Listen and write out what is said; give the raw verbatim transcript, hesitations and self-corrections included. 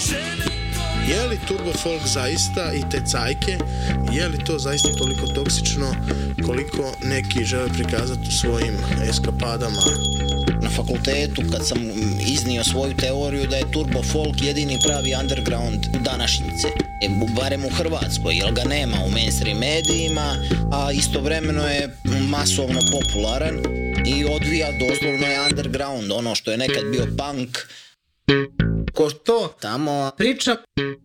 Je li turbo folk zaista i te cajke, je li to zaista toliko toksično koliko neki žele prikazati u svojim eskapadama? Na fakultetu kad sam iznio svoju teoriju da je turbo folk jedini pravi underground današnjice, e, barem u Hrvatskoj, jer ga nema u mainstream medijima, a istovremeno je masovno popularan i odvija doslovno je underground, ono što je nekad bio punk. Ko to tamo priča